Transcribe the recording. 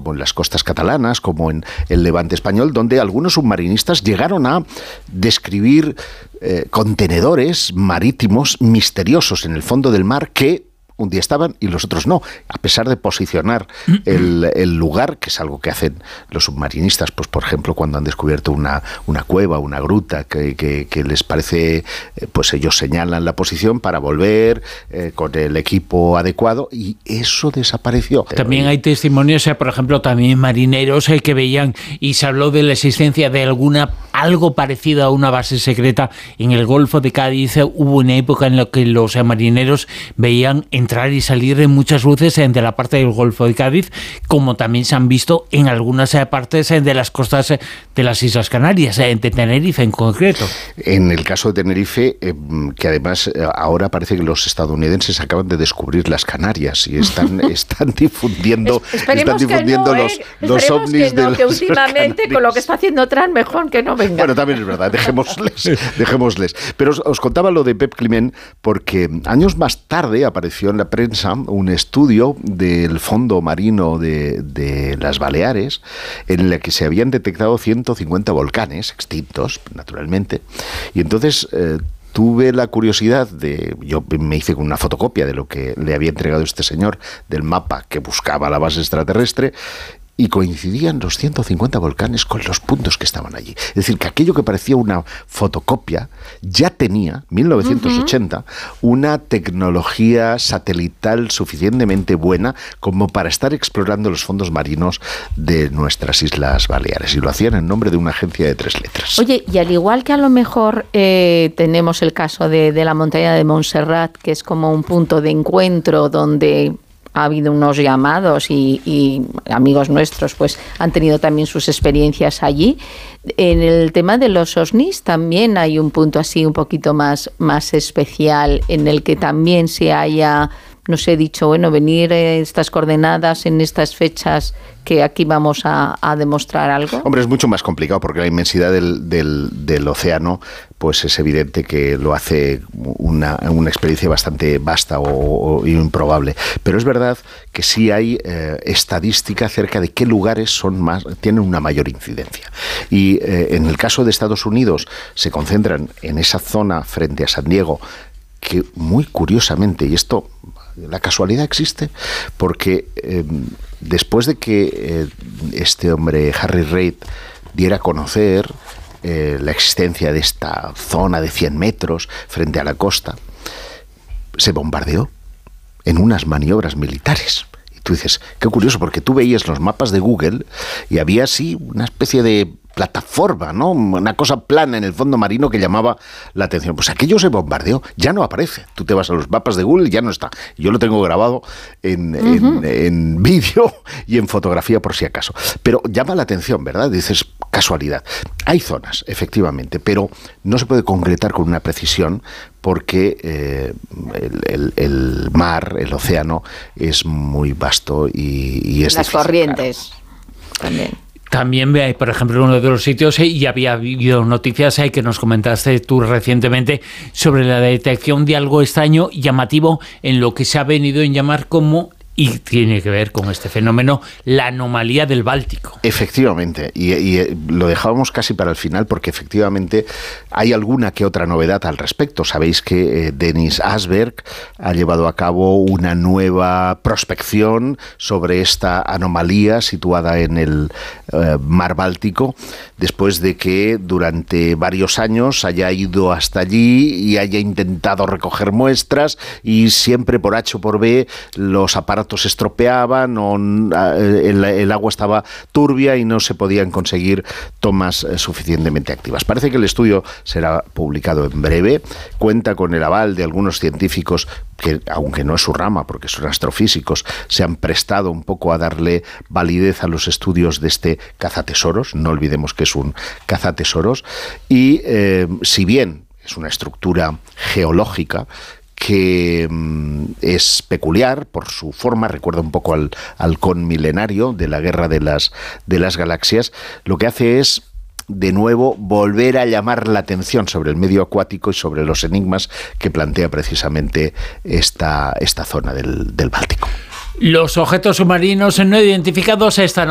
como en las costas catalanas, como en el Levante español, donde algunos submarinistas llegaron a describir contenedores marítimos misteriosos en el fondo del mar que un día estaban y los otros no, a pesar de posicionar el lugar, que es algo que hacen los submarinistas, pues por ejemplo cuando han descubierto una cueva, una gruta que les parece, pues ellos señalan la posición para volver con el equipo adecuado, y eso desapareció. También hay testimonios, por ejemplo, también marineros que veían, y se habló de la existencia de algo parecido a una base secreta en el Golfo de Cádiz. Hubo una época en la que los marineros veían entrar y salir de muchas luces de la parte del Golfo de Cádiz, como también se han visto en algunas partes de las costas de las Islas Canarias, de Tenerife en concreto. En el caso de Tenerife, que además ahora parece que los estadounidenses acaban de descubrir las Canarias y están difundiendo, los ovnis que no, que últimamente con lo que está haciendo Trump mejor que no venga. Bueno, también es verdad, dejémosles. Pero os contaba lo de Pep Climent porque años más tarde apareció en la prensa un estudio del fondo marino de las Baleares en el que se habían detectado 150 volcanes extintos, naturalmente, y entonces tuve la curiosidad yo me hice con una fotocopia de lo que le había entregado este señor, del mapa que buscaba la base extraterrestre, y coincidían los 150 volcanes con los puntos que estaban allí. Es decir, que aquello que parecía una fotocopia ya tenía, 1980, una tecnología satelital suficientemente buena como para estar explorando los fondos marinos de nuestras Islas Baleares. Y lo hacían en nombre de una agencia de 3 letras. Oye, y al igual que a lo mejor tenemos el caso de la montaña de Montserrat, que es como un punto de encuentro donde ha habido unos llamados y amigos nuestros pues han tenido también sus experiencias allí. En el tema de los OVNIs también hay un punto así un poquito más especial en el que también se haya, no sé, dicho, bueno, venir estas coordenadas en estas fechas que aquí vamos a demostrar algo. Hombre, es mucho más complicado porque la inmensidad del océano pues es evidente que lo hace una experiencia bastante vasta o improbable. Pero es verdad que sí hay estadística acerca de qué lugares tienen una mayor incidencia. Y en el caso de Estados Unidos se concentran en esa zona frente a San Diego, que muy curiosamente, y esto, la casualidad existe, porque después de que este hombre, Harry Reid, diera a conocer la existencia de esta zona de 100 metros frente a la costa, se bombardeó en unas maniobras militares. Y tú dices, qué curioso, porque tú veías los mapas de Google y había así una especie de plataforma, ¿no? Una cosa plana en el fondo marino que llamaba la atención. Pues aquello se bombardeó, ya no aparece. Tú te vas a los mapas de Google y ya no está. Yo lo tengo grabado en vídeo y en fotografía por si acaso. Pero llama la atención, ¿verdad? Dices, casualidad. Hay zonas, efectivamente, pero no se puede concretar con una precisión porque el mar, el océano, es muy vasto y es las difícil, corrientes, claro. También, por ejemplo, uno de los sitios, y había habido noticias que nos comentaste tú recientemente sobre la detección de algo extraño, llamativo, en lo que se ha venido a llamar como, y tiene que ver con este fenómeno, la anomalía del Báltico. Efectivamente, y lo dejábamos casi para el final porque efectivamente hay alguna que otra novedad al respecto. Sabéis que Dennis Asberg ha llevado a cabo una nueva prospección sobre esta anomalía situada en el mar Báltico, después de que durante varios años haya ido hasta allí y haya intentado recoger muestras y siempre por H o por B los aparatos se estropeaban o el agua estaba turbia y no se podían conseguir tomas suficientemente activas. Parece que el estudio será publicado en breve, cuenta con el aval de algunos científicos que, aunque no es su rama porque son astrofísicos, se han prestado un poco a darle validez a los estudios de este cazatesoros. No olvidemos que es un cazatesoros y si bien es una estructura geológica que es peculiar por su forma, recuerda un poco al halcón milenario de la Guerra de las Galaxias, lo que hace es de nuevo volver a llamar la atención sobre el medio acuático y sobre los enigmas que plantea precisamente esta zona del Báltico. Los objetos submarinos no identificados están